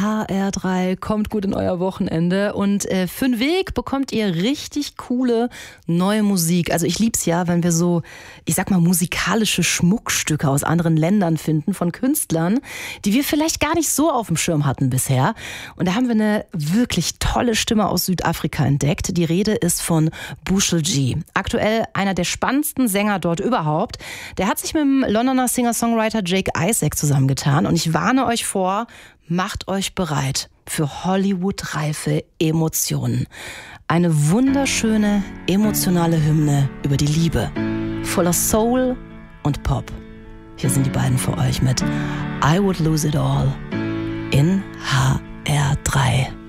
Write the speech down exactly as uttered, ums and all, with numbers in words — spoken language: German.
H R drei, kommt gut in euer Wochenende und äh, für den Weg bekommt ihr richtig coole neue Musik. Also ich lieb's ja, wenn wir so, ich sag mal, musikalische Schmuckstücke aus anderen Ländern finden von Künstlern, die wir vielleicht gar nicht so auf dem Schirm hatten bisher. Und da haben wir eine wirklich tolle Stimme aus Südafrika entdeckt. Die Rede ist von Bushel G. Aktuell einer der spannendsten Sänger dort überhaupt. Der hat sich mit dem Londoner Singer-Songwriter Jake Isaac zusammengetan und ich warne euch vor, macht euch bereit für Hollywood-reife Emotionen. Eine wunderschöne, emotionale Hymne über die Liebe. Voller Soul und Pop. Hier sind die beiden für euch mit I Would Lose It All in H R drei.